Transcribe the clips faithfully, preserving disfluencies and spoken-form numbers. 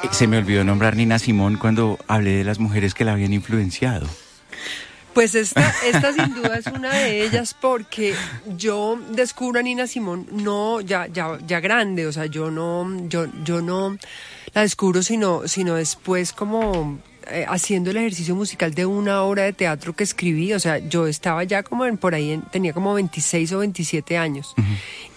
Se me olvidó nombrar Nina Simone cuando hablé de las mujeres que la habían influenciado. Pues esta, esta sin duda es una de ellas, porque yo descubro a Nina Simone no ya ya ya grande, o sea, yo no yo yo no la descubro sino sino después como eh, haciendo el ejercicio musical de una obra de teatro que escribí. O sea, yo estaba ya como en, por ahí en, tenía como veintiséis o veintisiete años. Uh-huh.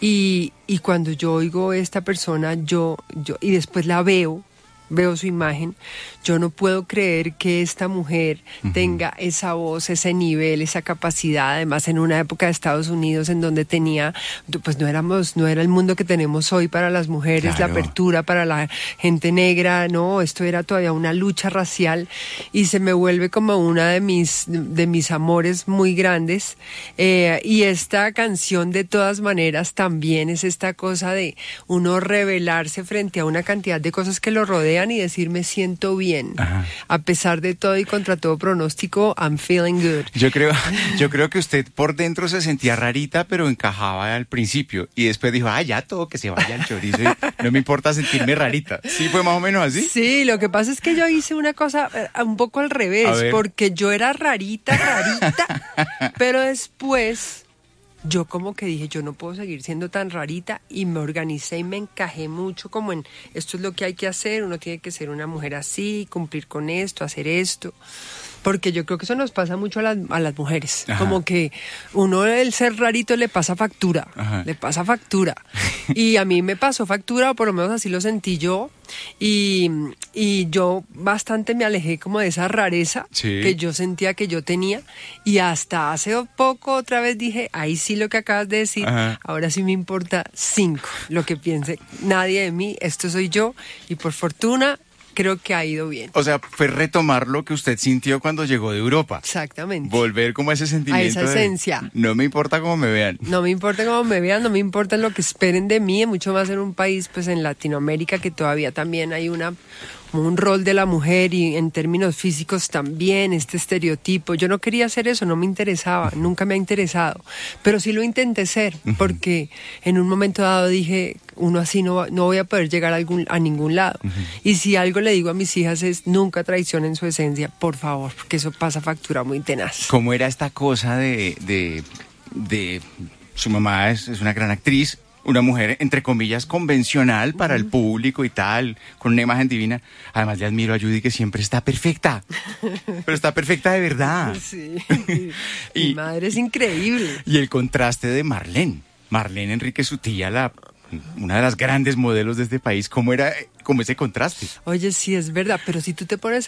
y y cuando yo oigo a esta persona, yo yo y después la veo veo su imagen, yo no puedo creer que esta mujer uh-huh. tenga esa voz, ese nivel, esa capacidad, además en una época de Estados Unidos en donde tenía, pues no éramos, no era el mundo que tenemos hoy para las mujeres, claro. La apertura para la gente negra, no, esto era todavía una lucha racial, y se me vuelve como una de mis, de mis amores muy grandes, eh, y esta canción de todas maneras también es esta cosa de uno rebelarse frente a una cantidad de cosas que lo rodean y decir me siento bien. Ajá. A pesar de todo y contra todo pronóstico, I'm feeling good. Yo creo, yo creo que usted por dentro se sentía rarita, pero encajaba al principio, y después dijo, ah, ya todo que se vaya al chorizo y no me importa sentirme rarita. ¿Sí fue más o menos así? Sí, lo que pasa es que yo hice una cosa eh, un poco al revés, porque yo era rarita, rarita, pero después yo como que dije, yo no puedo seguir siendo tan rarita, y me organicé y me encajé mucho como en, esto es lo que hay que hacer, uno tiene que ser una mujer así, cumplir con esto, hacer esto, porque yo creo que eso nos pasa mucho a las, a las mujeres. Ajá. Como que uno, el ser rarito, le pasa factura, ajá. le pasa factura, y a mí me pasó factura, o por lo menos así lo sentí yo, y, y yo bastante me alejé como de esa rareza sí. que yo sentía que yo tenía, y hasta hace poco otra vez dije, ahí sí lo que acabas de decir, ajá. ahora sí me importa cinco lo que piense nadie de mí, esto soy yo, y por fortuna creo que ha ido bien. O sea, fue retomar lo que usted sintió cuando llegó de Europa. Exactamente. Volver como a ese sentimiento. A esa esencia. De, no me importa cómo me vean. No me importa cómo me vean, no me importa lo que esperen de mí, mucho más en un país, pues en Latinoamérica, que todavía también hay una un rol de la mujer, y en términos físicos también, este estereotipo. Yo no quería hacer eso, no me interesaba, uh-huh. nunca me ha interesado, pero sí lo intenté ser, uh-huh. porque en un momento dado dije, uno así no, no voy a poder llegar a, algún, a ningún lado. Uh-huh. Y si algo le digo a mis hijas es, nunca traicionen su esencia, por favor, porque eso pasa factura muy tenaz. ¿Cómo era esta cosa de, de, de su mamá es, es una gran actriz, una mujer, entre comillas, convencional para uh-huh. el público y tal, con una imagen divina? Además, le admiro a Judy, que siempre está perfecta, pero está perfecta de verdad. Sí, y, mi madre es increíble. Y el contraste de Marlene, Marlene Enríquez, su tía, la, una de las grandes modelos de este país, ¿cómo era como ese contraste? Oye, sí, es verdad, pero si tú te pones